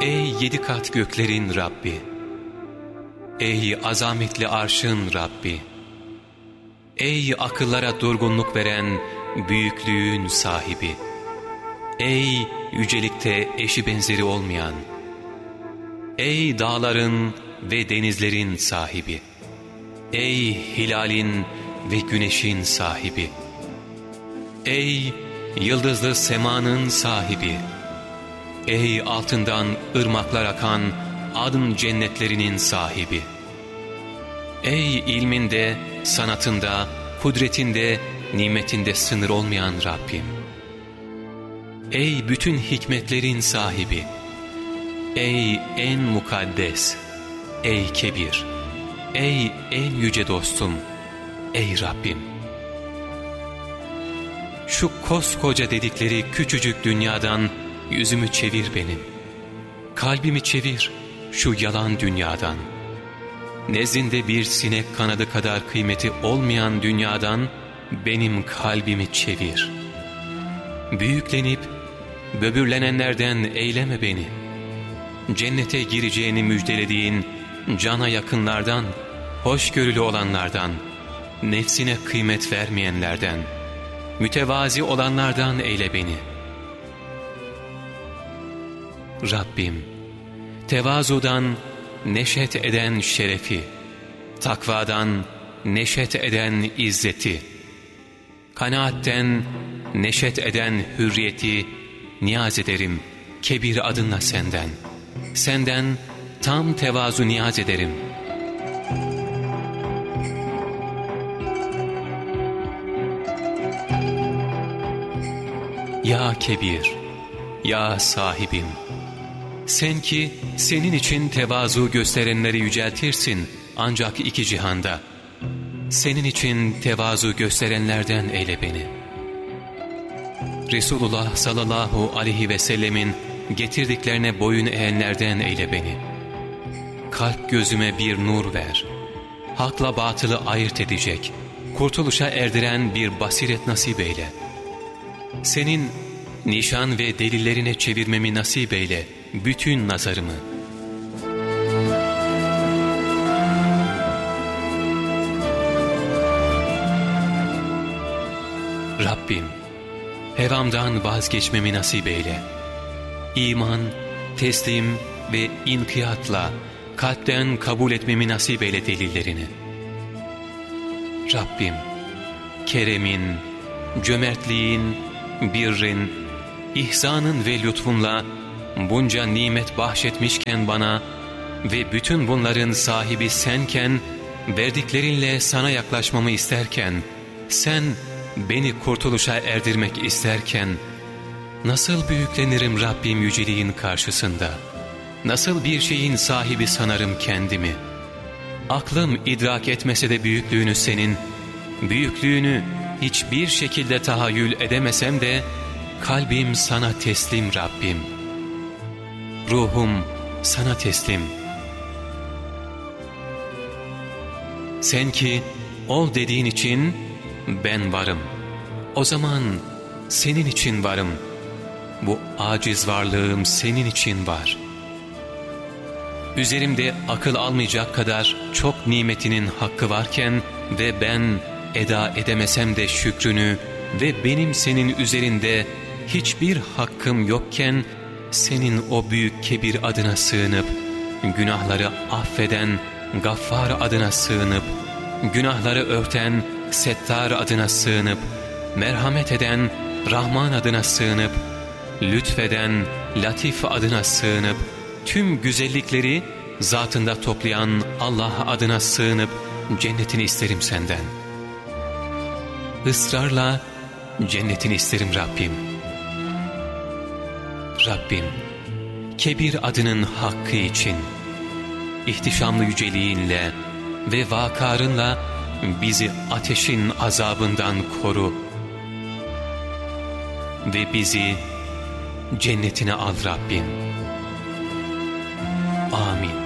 Ey 7 kat göklerin Rabbi! Ey azametli arşın Rabbi! Ey akıllara durgunluk veren büyüklüğün sahibi! Ey yücelikte eşi benzeri olmayan! Ey dağların ve denizlerin sahibi! Ey hilalin ve güneşin sahibi! Ey yıldızlı semanın sahibi! Ey altından ırmaklar akan adın cennetlerinin sahibi! Ey ilminde, sanatında, kudretinde, nimetinde sınır olmayan Rabbim! Ey bütün hikmetlerin sahibi! Ey en mukaddes! Ey kebir! Ey en yüce dostum! Ey Rabbim! Şu koskoca dedikleri küçücük dünyadan yüzümü çevir benim. Kalbimi çevir şu yalan dünyadan. Nezdinde bir sinek kanadı kadar kıymeti olmayan dünyadan benim kalbimi çevir. Büyüklenip böbürlenenlerden eyleme beni. Cennete gireceğini müjdelediğin cana yakınlardan, hoşgörülü olanlardan, nefsine kıymet vermeyenlerden, mütevazi olanlardan eyle beni. Rabbim, tevazudan neşet eden şerefi, takvadan neşet eden izzeti, kanaatten neşet eden hürriyeti niyaz ederim kebir adınla senden. Senden tam tevazu niyaz ederim. Ya kebir, ya sahibim, sen ki senin için tevazu gösterenleri yüceltirsin ancak iki cihanda. Senin için tevazu gösterenlerden eyle beni. Resulullah sallallahu aleyhi ve sellemin getirdiklerine boyun eğenlerden eyle beni. Kalp gözüme bir nur ver. Hakla batılı ayırt edecek, kurtuluşa erdiren bir basiret nasip eyle. Senin nişan ve delillerine çevirmemi nasip eyle bütün nazarımı. Rabbim, hevamdan vazgeçmemi nasip eyle. İman, teslim ve inkiyatla kalpten kabul etmemi nasip eyle delillerini. Rabbim, keremin, cömertliğin, birrin, ihsanın ve lütfunla bunca nimet bahşetmişken bana ve bütün bunların sahibi senken, verdiklerinle sana yaklaşmamı isterken, sen beni kurtuluşa erdirmek isterken, nasıl büyüklenirim Rabbim yüceliğin karşısında? Nasıl bir şeyin sahibi sanarım kendimi? Aklım idrak etmese de büyüklüğünü senin, büyüklüğünü hiçbir şekilde tahayyül edemesem de, kalbim sana teslim Rabbim. Ruhum sana teslim. Sen ki ol dediğin için ben varım. O zaman senin için varım. Bu aciz varlığım senin için var. Üzerimde akıl almayacak kadar çok nimetinin hakkı varken ve ben eda edemesem de şükrünü ve benim senin üzerinde hiçbir hakkım yokken, senin o büyük kebir adına sığınıp, günahları affeden Gaffar adına sığınıp, günahları örten Settar adına sığınıp, merhamet eden Rahman adına sığınıp, lütfeden Latif adına sığınıp, tüm güzellikleri zatında toplayan Allah adına sığınıp, cennetini isterim senden. Israrla cennetini isterim Rabbim. Rabbim, kebir adının hakkı için, ihtişamlı yüceliğinle ve vakarınla bizi ateşin azabından koru ve bizi cennetine al Rabbim. Amin.